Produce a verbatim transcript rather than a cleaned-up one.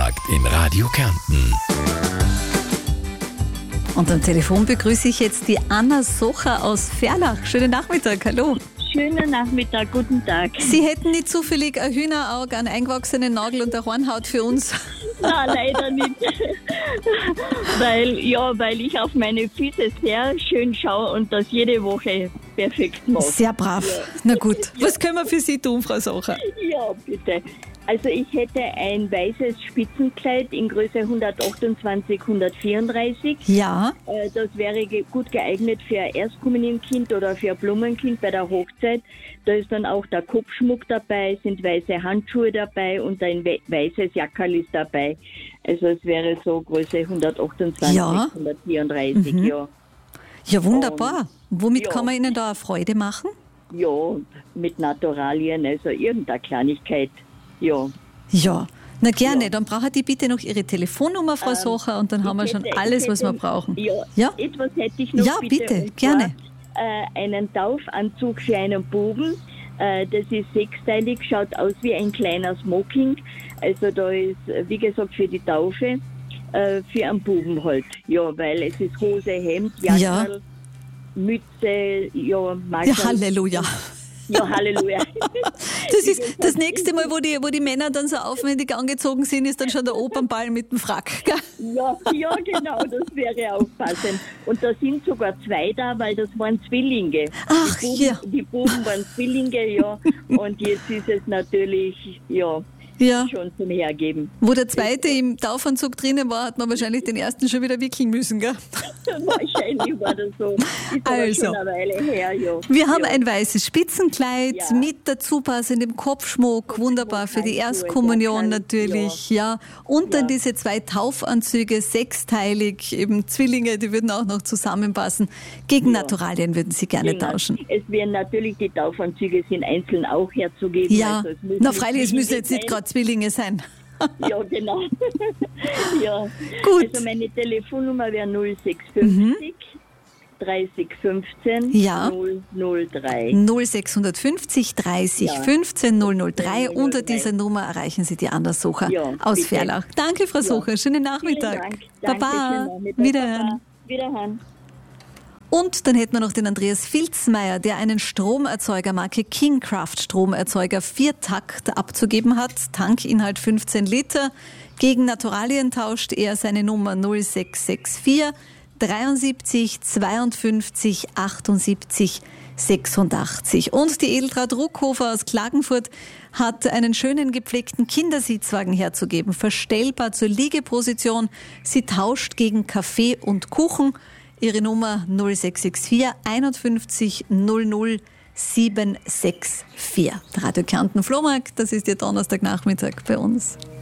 Flohmarkt in Radio Kärnten. Und am Telefon begrüße ich jetzt die Anna Socher aus Ferlach. Schönen Nachmittag, hallo. Schönen Nachmittag, guten Tag. Sie hätten nicht zufällig ein Hühnerauge, einen eingewachsenen Nagel und eine Hornhaut für uns? Nein, leider nicht. weil, ja, weil ich auf meine Füße sehr schön schaue und das jede Woche perfekt mache. Sehr brav. Ja. Na gut, ja. Was können wir für Sie tun, Frau Socher? Ja, bitte. Also ich hätte ein weißes Spitzenkleid in Größe hundertachtundzwanzig, hundertvierunddreißig. Ja. Das wäre gut geeignet für ein Erstkommunionkind oder für ein Blumenkind bei der Hochzeit. Da ist dann auch der Kopfschmuck dabei, sind weiße Handschuhe dabei und ein weißes Jackerl ist dabei. Also es wäre so Größe hundertachtundzwanzig, ja. hundertvierunddreißig, mhm. ja. Ja, wunderbar. Und womit ja. kann man Ihnen da eine Freude machen? Ja, mit Naturalien, also irgendeine Kleinigkeit. Ja. Ja, na gerne. Ja. Dann brauche ich bitte noch Ihre Telefonnummer, Frau ähm, Socher, und dann haben wir schon hätte, alles, was hätte, wir brauchen. Ja, ja, etwas hätte ich noch. Ja, bitte, bitte gerne. Zwar, äh, einen Taufanzug für einen Buben. Äh, das ist sechsteilig, schaut aus wie ein kleiner Smoking. Also da ist, wie gesagt, für die Taufe, äh, für einen Buben halt. Ja, weil es ist Hose, Hemd, Jacke, ja. Mütze, ja, Markerl. Ja, Halleluja. Ja, Halleluja. Das ist das nächste Mal, wo die, wo die Männer dann so aufwendig angezogen sind, ist dann schon der Opernball mit dem Frack. Gell? Ja, ja, genau, das wäre auch passend. Und da sind sogar zwei da, weil das waren Zwillinge. Ach, die Buben, ja. Die Buben waren Zwillinge, ja. Und jetzt ist es natürlich, ja, ja. schon zum Hergeben. Wo der zweite im Taufanzug drinnen war, hat man wahrscheinlich den ersten schon wieder wickeln müssen, gell? Wahrscheinlich war das so. Ist also, aber schon eine Weile her, ja. Wir haben ja. ein weißes Spitzenkleid ja. mit dazu passendem Kopfschmuck, Kopfschmuck, wunderbar für die Erstkommunion natürlich, ja. ja. Und dann ja. diese zwei Taufanzüge, sechsteilig, eben Zwillinge, die würden auch noch zusammenpassen. Gegen ja. Naturalien würden Sie gerne genau. tauschen. Es werden natürlich, die Taufanzüge sind einzeln auch herzugeben. Ja, also na freilich, es müssen jetzt nicht gerade Zwillinge sein. Ja, genau. ja. Gut. Also meine Telefonnummer wäre null sechs fünfzig, mhm. dreißig fünfzehn, ja. null null drei. null sechs fünfzig, dreißig fünfzehn, null null drei. Unter dieser Nummer erreichen Sie die Anna Socher ja, aus bitte. Ferlach. Danke, Frau Socher. Ja. Schönen Nachmittag. Vielen Dank. Baba. Danke, Wiederhören. Wiederhören. Und dann hätten wir noch den Andreas Filzmeier, der einen Stromerzeuger Marke Kingcraft Stromerzeuger Viertakt abzugeben hat. Tankinhalt fünfzehn Liter. Gegen Naturalien tauscht er seine Nummer null sechs sechs vier, dreiundsiebzig, zweiundfünfzig, achtundsiebzig, sechsundachtzig. Und die Edeltraut Ruckhofer aus Klagenfurt hat einen schönen gepflegten Kindersitzwagen herzugeben. Verstellbar zur Liegeposition. Sie tauscht gegen Kaffee und Kuchen. Ihre Nummer null sechs sechs vier, einundfünfzig, null null, sieben sechs vier. Radio Kärnten Flohmarkt, das ist Ihr Donnerstagnachmittag bei uns.